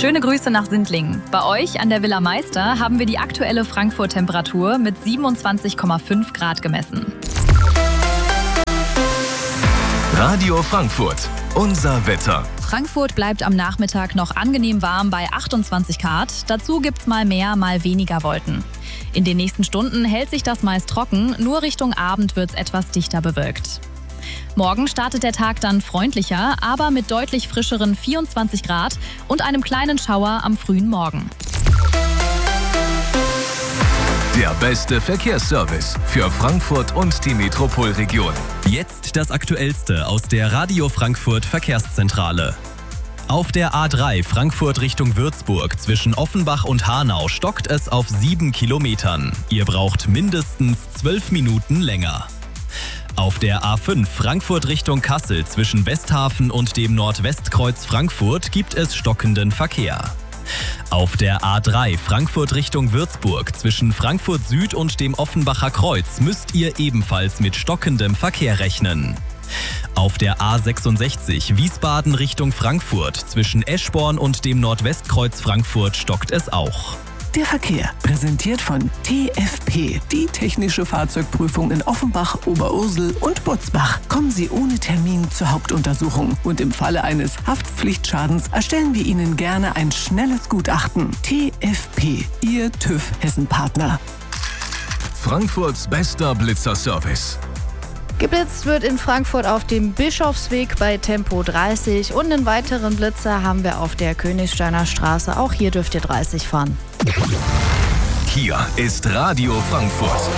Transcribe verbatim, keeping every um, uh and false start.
Schöne Grüße nach Sindlingen. Bei euch an der Villa Meister haben wir die aktuelle Frankfurt-Temperatur mit siebenundzwanzig Komma fünf Grad gemessen. Radio Frankfurt, unser Wetter. Frankfurt bleibt am Nachmittag noch angenehm warm bei achtundzwanzig Grad. Dazu gibt's mal mehr, mal weniger Wolken. In den nächsten Stunden hält sich das meist trocken, nur Richtung Abend wird's etwas dichter bewölkt. Morgen startet der Tag dann freundlicher, aber mit deutlich frischeren vierundzwanzig Grad und einem kleinen Schauer am frühen Morgen. Der beste Verkehrsservice für Frankfurt und die Metropolregion. Jetzt das Aktuellste aus der Radio Frankfurt Verkehrszentrale. Auf der A drei Frankfurt Richtung Würzburg zwischen Offenbach und Hanau stockt es auf sieben Kilometern. Ihr braucht mindestens zwölf Minuten länger. Auf der A fünf Frankfurt Richtung Kassel zwischen Westhafen und dem Nordwestkreuz Frankfurt gibt es stockenden Verkehr. Auf der A drei Frankfurt Richtung Würzburg zwischen Frankfurt Süd und dem Offenbacher Kreuz müsst ihr ebenfalls mit stockendem Verkehr rechnen. Auf der A sechsundsechzig Wiesbaden Richtung Frankfurt zwischen Eschborn und dem Nordwestkreuz Frankfurt stockt es auch. Der Verkehr, präsentiert von T F P, die technische Fahrzeugprüfung in Offenbach, Oberursel und Butzbach. Kommen Sie ohne Termin zur Hauptuntersuchung und im Falle eines Haftpflichtschadens erstellen wir Ihnen gerne ein schnelles Gutachten. T F P, Ihr TÜV Hessen-Partner. Frankfurts bester Blitzerservice. Geblitzt wird in Frankfurt auf dem Bischofsweg bei Tempo dreißig und einen weiteren Blitzer haben wir auf der Königsteiner Straße. Auch hier dürft ihr dreißig fahren. Hier ist Radio Frankfurt.